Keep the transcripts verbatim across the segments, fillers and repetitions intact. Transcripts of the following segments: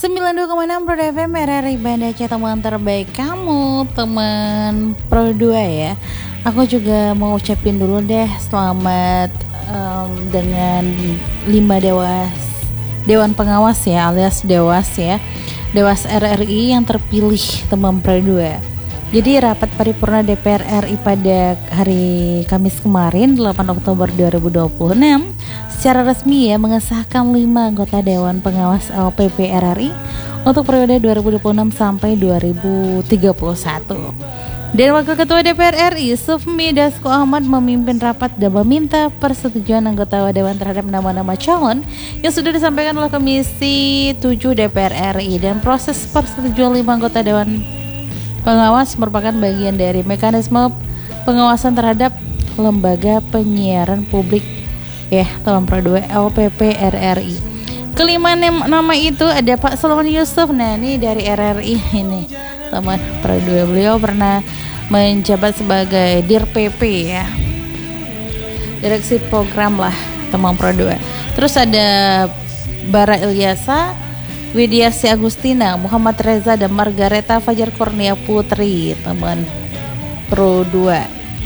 sembilan puluh dua koma enam Pro F M R R I Banda Aceh, teman terbaik kamu, teman Pro dua ya. Aku juga mau ucapin dulu deh selamat um, dengan lima dewas Dewan Pengawas ya, alias Dewas ya, Dewas R R I yang terpilih teman Pro dua. Jadi rapat paripurna D P R R I pada hari Kamis kemarin delapan Oktober dua ribu dua puluh enam secara resmi ya mengesahkan lima anggota Dewan Pengawas L P P R R I untuk periode dua ribu dua puluh enam sampai dua ribu tiga puluh satu. Dan Wakil Ketua D P R R I Sufmi Dasko Ahmad memimpin rapat dan meminta persetujuan anggota Dewan terhadap nama-nama calon yang sudah disampaikan oleh Komisi tujuh D P R R I. Dan proses persetujuan lima anggota Dewan Pengawas merupakan bagian dari mekanisme pengawasan terhadap lembaga penyiaran publik ya, teman Pro dua L P P R R I. Kelima nama itu ada Pak Salman Yusuf. Nah ini dari R R I ini teman Pro dua, beliau pernah menjabat sebagai Dir P P ya, Direksi Program lah teman Pro dua. Terus ada Bara Ilyasa, Widiasi Agustina, Muhammad Reza, dan Margareta Fajar Kurnia Putri teman Pro dua.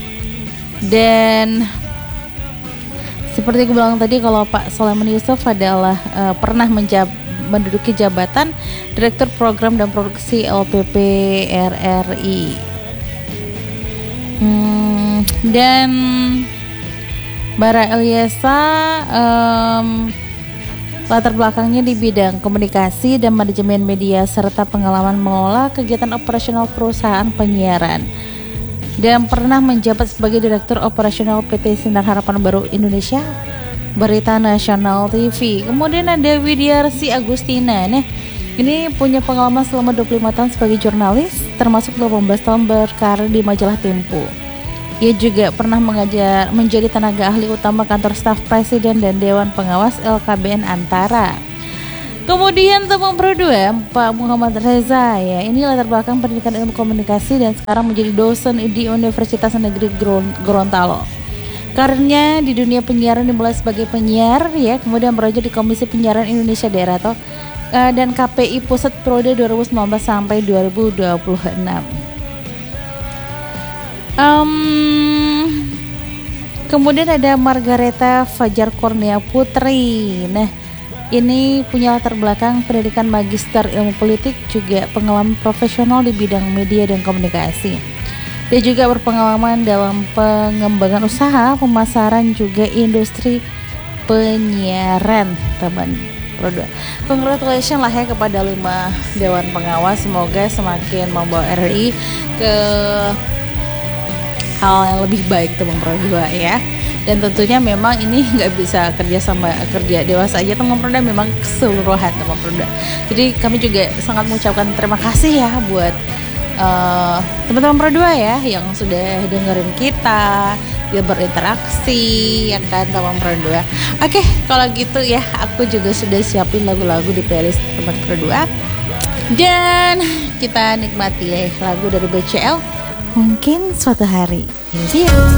Dan seperti aku bilang tadi, kalau Pak Sulaiman Yusuf adalah uh, pernah menjab, menduduki jabatan Direktur Program dan Produksi L P P R R I. Hmm, dan Bara Ilyasa um, latar belakangnya di bidang komunikasi dan manajemen media serta pengalaman mengelola kegiatan operasional perusahaan penyiaran, dan pernah menjabat sebagai Direktur Operasional P T Sinar Harapan Baru Indonesia Berita Nasional T V. Kemudian ada Widiarsi Agustina nih. Ini punya pengalaman selama dua puluh lima tahun sebagai jurnalis, termasuk delapan belas tahun berkarir di majalah Tempo. Ia juga pernah mengajar menjadi tenaga ahli utama kantor staf presiden dan Dewan Pengawas L K B N Antara. Kemudian teman Pro dua, Pak Muhammad Reza ya, ini latar belakang pendidikan ilmu komunikasi dan sekarang menjadi dosen di Universitas Negeri Gorontalo. Karirnya di dunia penyiaran dimulai sebagai penyiar ya, kemudian bekerja di Komisi Penyiaran Indonesia Daerah atau uh, dan K P I Pusat periode dua ribu sembilan belas sampai dua ribu dua puluh enam. Um, kemudian ada Margareta Fajar Kurnia Putri. Nah, ini punya latar belakang pendidikan magister ilmu politik, juga pengalaman profesional di bidang media dan komunikasi. Dia juga berpengalaman dalam pengembangan usaha, pemasaran, juga industri penyiaran, teman Pro dua. Congratulations lah ya kepada lima Dewan Pengawas. Semoga semakin membawa R R I ke hal yang lebih baik teman Pro dua ya. Dan tentunya memang ini nggak bisa kerja sama kerja dewasa aja teman Pro dua, memang keseluruhan teman Pro dua. Jadi kami juga sangat mengucapkan terima kasih ya buat uh, teman-teman Pro dua ya yang sudah dengerin kita, dia berinteraksi ya kan teman Pro dua. Oke, kalau gitu ya aku juga sudah siapin lagu-lagu di playlist teman Pro dua. Dan kita nikmati ya lagu dari B C L Mungkin Suatu Hari. See you.